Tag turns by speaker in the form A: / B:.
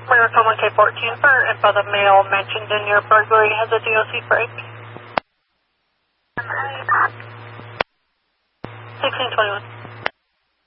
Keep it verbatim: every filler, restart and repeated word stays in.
A: Miracle one K fourteen for info the male mentioned in your burglary has a D O C break. sixteen twenty-one.